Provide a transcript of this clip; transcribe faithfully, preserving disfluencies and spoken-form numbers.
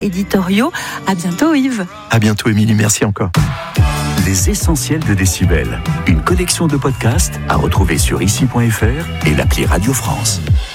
éditoriaux. À bientôt Yves. À bientôt Émilie, merci encore. Les essentiels de Décibel, une collection de podcasts à retrouver sur ici point f r et l'appli Radio France.